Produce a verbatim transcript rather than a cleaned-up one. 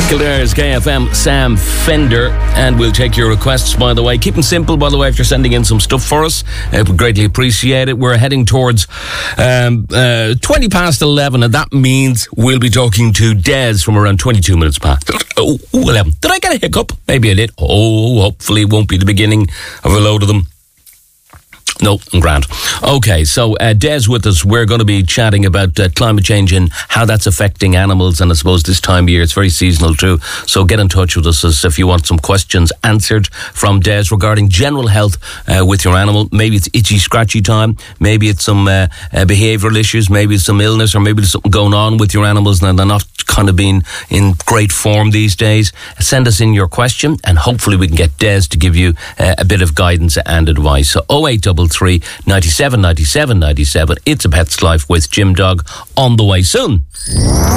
Kildare's K F M, Sam Fender, and we'll take your requests, by the way. Keep them simple, by the way, if you're sending in some stuff for us. Uh, we greatly appreciate it. We're heading towards um, uh, twenty past eleven, and that means we'll be talking to Des from around twenty-two minutes past. Oh, eleven. Did I get a hiccup? Maybe I did. Oh, hopefully it won't be the beginning of a load of them. No, I'm grand. Okay, so uh, Des with us. We're going to be chatting about uh, climate change and how that's affecting animals, and I suppose this time of year it's very seasonal too. So get in touch with us as if you want some questions answered from Des regarding general health uh, with your animal. Maybe it's itchy, scratchy time. Maybe it's some uh, uh, behavioural issues. Maybe it's some illness, or maybe there's something going on with your animals and they're not kind of being in great form these days. Send us in your question, and hopefully we can get Des to give you uh, a bit of guidance and advice. So oh eight three three, ninety-seven, ninety-seven, ninety-seven. It's a Pet's Life with Jim Dog on the way soon.